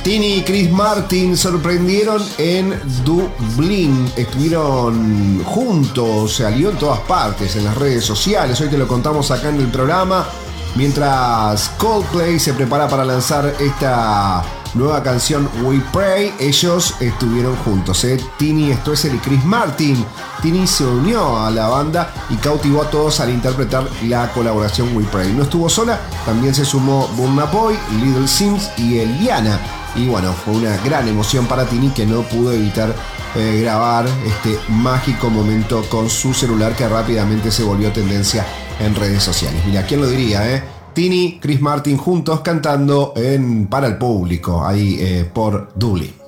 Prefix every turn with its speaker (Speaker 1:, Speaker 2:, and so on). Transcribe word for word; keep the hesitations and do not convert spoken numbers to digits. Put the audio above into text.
Speaker 1: Tini y Chris Martin sorprendieron en Dublín. Estuvieron juntos, salió en todas partes, en las redes sociales. Hoy te lo contamos acá en el programa. Mientras Coldplay se prepara para lanzar esta nueva canción We Pray, ellos estuvieron juntos, ¿eh? Tini Stoessel y Chris Martin. Tini se unió a la banda y cautivó a todos al interpretar la colaboración We Pray. No estuvo sola, también se sumó Burna Boy, Little Sims y Eliana. Y bueno, fue una gran emoción para Tini, que no pudo evitar eh, grabar este mágico momento con su celular, que rápidamente se volvió tendencia en redes sociales. Mira, ¿quién lo diría, eh? Tini, Chris Martin juntos cantando en, para el público ahí eh, por Dublín.